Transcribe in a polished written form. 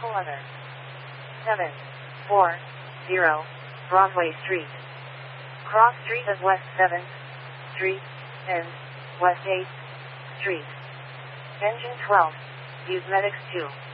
Vehicle other. 740 Broadway Street. Cross Street of West 7th Street and West 8th Street. Engine 12. Use Medics 2.